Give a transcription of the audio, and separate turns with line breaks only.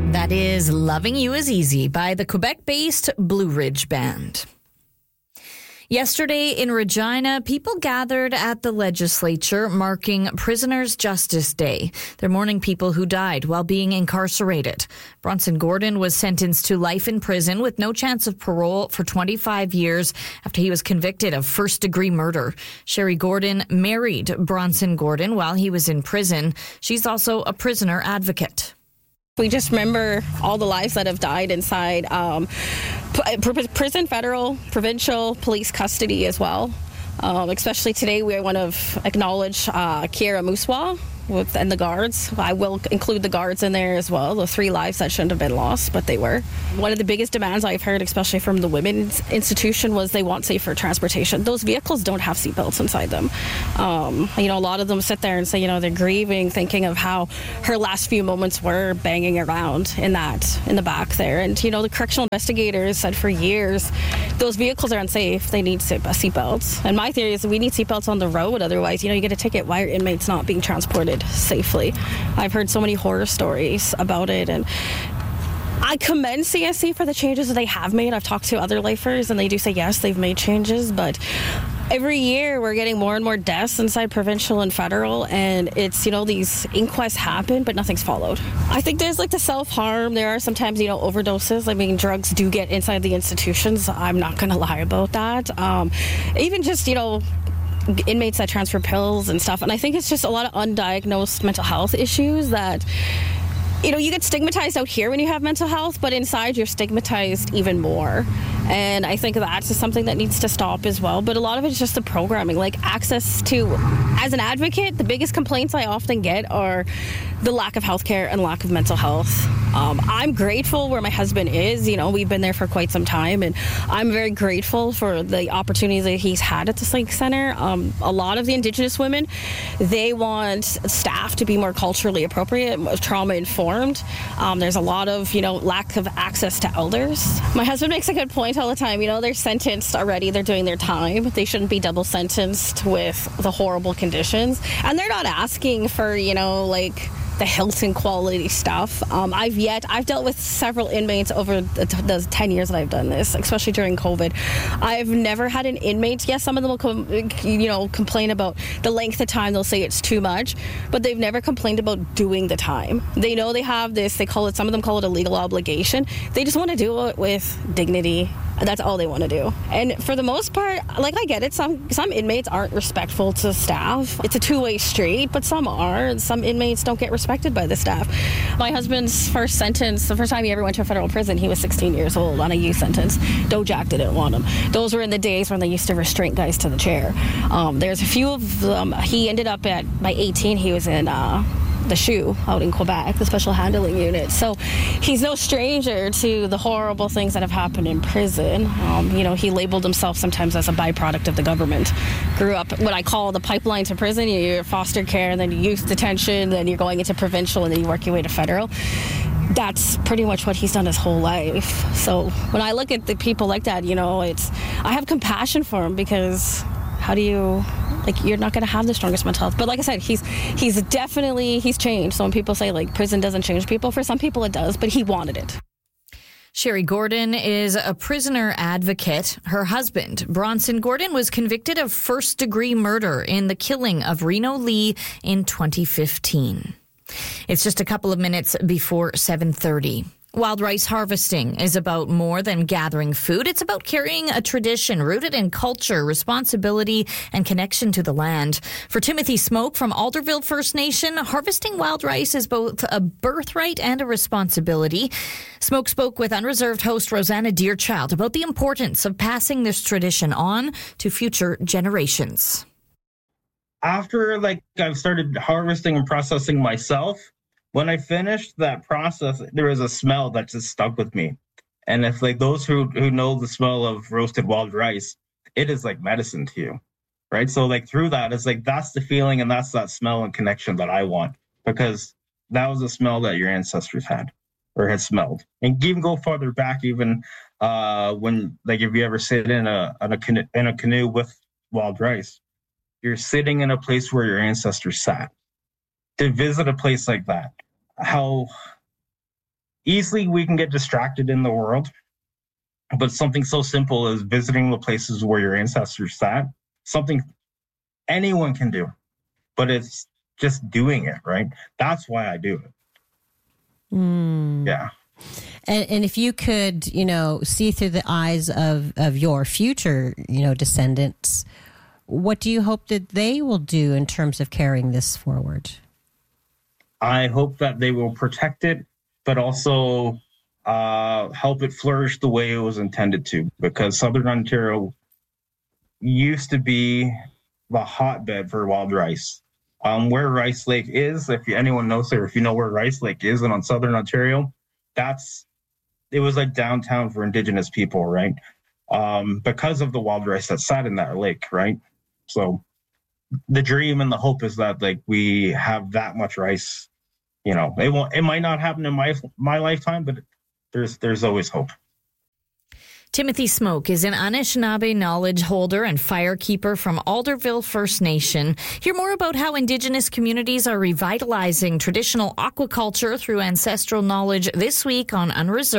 That is Loving You Is Easy by the Quebec-based Blue Ridge Band. Yesterday in Regina, people gathered at the legislature marking Prisoners' Justice Day. They're mourning people who died while being incarcerated. Bronson Gordon was sentenced to life in prison with no chance of parole for 25 years after he was convicted of first-degree murder. Sherry Gordon married Bronson Gordon while he was in prison. She's also a prisoner advocate.
We just remember all the lives that have died inside prison, federal, provincial, police custody as well. Especially today, we want to acknowledge Kiera Muswa and the guards. I will include the guards in there as well. The 3 lives that shouldn't have been lost, but they were. One of the biggest demands I've heard, especially from the women's institution, was they want safer transportation. Those vehicles don't have seatbelts inside them. A lot of them sit there and say, they're grieving, thinking of how her last few moments were banging around in the back there. And, the correctional investigators said for years, those vehicles are unsafe. They need seatbelts. And my theory is we need seatbelts on the road. Otherwise, you get a ticket. Why are inmates not being transported safely? I've heard so many horror stories about it, and I commend CSC for the changes that they have made. I've talked to other lifers, and they do say yes, they've made changes, but every year we're getting more and more deaths inside provincial and federal, and it's, these inquests happen, but nothing's followed. I think there's the self-harm. There are sometimes, overdoses. Drugs do get inside the institutions. I'm not going to lie about that. Even just, inmates that transfer pills and stuff. And I think it's just a lot of undiagnosed mental health issues that, you get stigmatized out here when you have mental health, but inside you're stigmatized even more. And I think that's just something that needs to stop as well. But a lot of it's just the programming, access to, as an advocate, the biggest complaints I often get are the lack of healthcare and lack of mental health. I'm grateful where my husband is. We've been there for quite some time, and I'm very grateful for the opportunities that he's had at the psych center. A lot of the Indigenous women, they want staff to be more culturally appropriate, trauma informed. There's a lot of, lack of access to elders. My husband makes a good point all the time. They're sentenced already. They're doing their time. They shouldn't be double sentenced with the horrible conditions. And they're not asking for, the Hilton quality stuff. I've dealt with several inmates over the 10 years that I've done this, especially during COVID. I've never had an inmate, yes, some of them will complain about the length of time. They'll say it's too much, but they've never complained about doing the time. They know they have this, some of them call it a legal obligation. They just want to do it with dignity. That's all they want to do. And for the most part, I get it. Some inmates aren't respectful to staff. It's a two-way street, but some are. And some inmates don't get respected by the staff. My husband's first sentence, the first time he ever went to a federal prison, he was 16 years old on a youth sentence. Dojack didn't want him. Those were in the days when they used to restrain guys to the chair. There's a few of them. He ended up by 18, he was in the SHU out in Quebec, the Special Handling Unit. So he's no stranger to the horrible things that have happened in prison. He labeled himself sometimes as a byproduct of the government. Grew up what I call the pipeline to prison. You're foster care, and then youth detention, then you're going into provincial, and then you work your way to federal. That's pretty much what he's done his whole life. So when I look at the people like that, I have compassion for him, because how do you... you're not going to have the strongest mental health. But like I said, he's changed. So when people say prison doesn't change people, for some people it does, but he wanted it.
Sherry Gordon is a prisoner advocate. Her husband, Bronson Gordon, was convicted of first-degree murder in the killing of Reno Lee in 2015. It's just a couple of minutes before 7:30. Wild rice harvesting is about more than gathering food. It's about carrying a tradition rooted in culture, responsibility, and connection to the land. For Timothy Smoke from Alderville First Nation, harvesting wild rice is both a birthright and a responsibility. Smoke spoke with Unreserved host Rosanna Deerchild about the importance of passing this tradition on to future generations.
After I've started harvesting and processing myself, when I finished that process, there was a smell that just stuck with me. And if those who know the smell of roasted wild rice, it is like medicine to you, right? So through that, it's that's the feeling, and that's that smell and connection that I want, because that was the smell that your ancestors had or had smelled. And even go farther back, even when if you ever sit in a canoe with wild rice, you're sitting in a place where your ancestors sat. To visit a place like that, how easily we can get distracted in the world, but something so simple as visiting the places where your ancestors sat, something anyone can do, but it's just doing it, right? That's why I do it. Yeah.
And if you could, see through the eyes of your future, descendants, what do you hope that they will do in terms of carrying this forward?
I hope that they will protect it, but also help it flourish the way it was intended to, because Southern Ontario used to be the hotbed for wild rice. Where Rice Lake is, if anyone knows or if you know where Rice Lake is and on Southern Ontario, it was like downtown for Indigenous people, right? Because of the wild rice that sat in that lake, right? So the dream and the hope is that like we have that much rice. It might not happen in my lifetime, but there's always hope.
Timothy Smoke is an Anishinaabe knowledge holder and firekeeper from Alderville First Nation. Hear more about how Indigenous communities are revitalizing traditional aquaculture through ancestral knowledge this week on Unreserved.